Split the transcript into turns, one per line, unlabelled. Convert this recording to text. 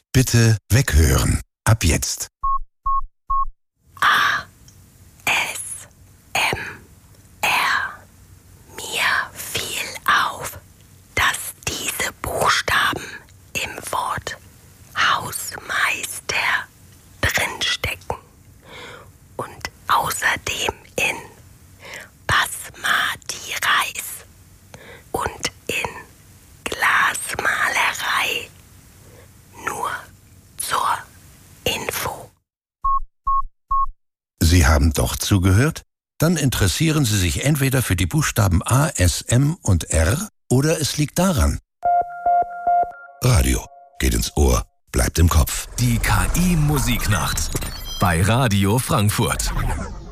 Bitte weghören. Ab jetzt.
ASMR. Mir fiel auf, dass diese Buchstaben im Wort Hausmeister drinstecken und außerdem in Basmati Reis und in Glasmalerei. Nur zur Info.
Sie haben doch zugehört? Dann interessieren Sie sich entweder für die Buchstaben A, S, M und R oder es liegt daran. Radio geht ins Ohr, bleibt im Kopf.
Die KI-Musiknacht bei Radio Frankfurt.